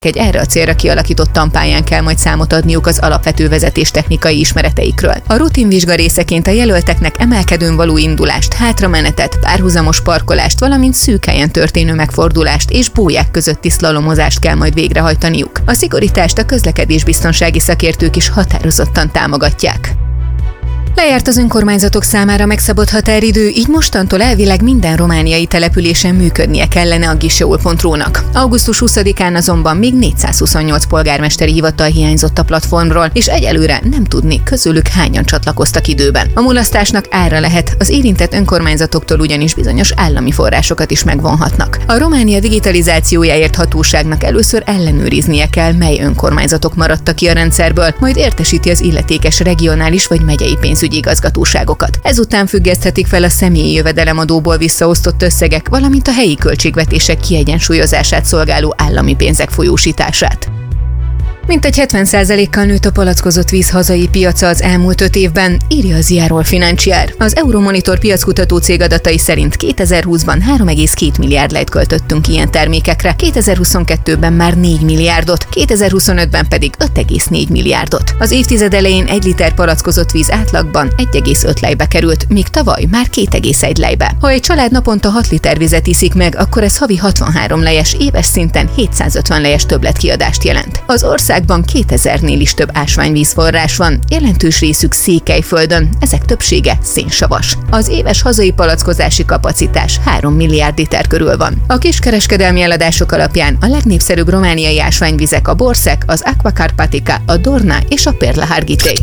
Egy erre a célra kialakított tanpályán kell majd számot adniuk az alapvető vezetéstechnikai ismereteikről. A rutinvizsga részeként a jelölteknek emelkedőn való indulást, hátramenetet, párhuzamos parkolást, valamint szűk helyen történő megfordulást és bóják közötti szlalomozást kell majd végrehajtaniuk. A szigorítást a közlekedésbiztonsági szakértők is határozottan támogatják. Lejárt az önkormányzatok számára megszabott határidő, így mostantól elvileg minden romániai településen működnie kellene a guichet.ru-nak. Augusztus 20-án azonban még 428 polgármesteri hivatal hiányzott a platformról, és egyelőre nem tudni, közülük hányan csatlakoztak időben. A mulasztásnak ára lehet, az érintett önkormányzatoktól ugyanis bizonyos állami forrásokat is megvonhatnak. A Románia digitalizációjáért hatóságnak először ellenőriznie kell, mely önkormányzatok maradtak ki a rendszerből, majd értesíti az illetékes regionális vagy megyei pénzügyi igazgatóságokat. Ezután függeszthetik fel a személyi jövedelemadóból visszaosztott összegek, valamint a helyi költségvetések kiegyensúlyozását szolgáló állami pénzek folyósítását. Mintegy 70%-kal nőtt a palackozott víz hazai piaca az elmúlt 5 évben, írja az Ziarol Financiar. Az Euromonitor piackutató cég adatai szerint 2020-ban 3,2 milliárd lejt költöttünk ilyen termékekre, 2022-ben már 4 milliárdot, 2025-ben pedig 5,4 milliárdot. Az évtized elején 1 liter palackozott víz átlagban 1,5 lejbe került, míg tavaly már 2,1 lejbe. Ha egy család naponta 6 liter vizet iszik meg, akkor ez havi 63 lejes, éves szinten 750 lejes többletkiadást jelent. Az országban 2000-nél is több ásványvízforrás van, jelentős részük Székelyföldön, ezek többsége szénsavas. Az éves hazai palackozási kapacitás 3 milliárd liter körül van. A kiskereskedelmi eladások alapján a legnépszerűbb romániai ásványvizek a Borszek, az Aqua Carpatica, a Dorna és a Perla Harghitei.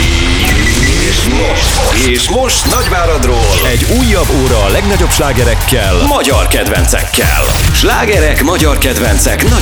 És most Nagyváradról egy újabb óra a legnagyobb slágerekkel, magyar kedvencekkel. Slágerek, magyar kedvencek,